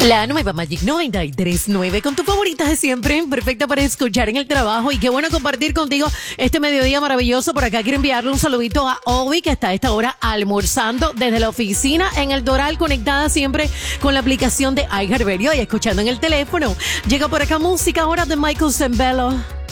La nueva Magic 93.9 con tu favorita de siempre, perfecta para escuchar en el trabajo y qué bueno compartir contigo este mediodía maravilloso. Por acá quiero enviarle un saludito a Obi, que está a esta hora almorzando desde la oficina en el Doral, conectada siempre con la aplicación de iHeartRadio y escuchando en el teléfono. Llega por acá música ahora de Michael Zembello.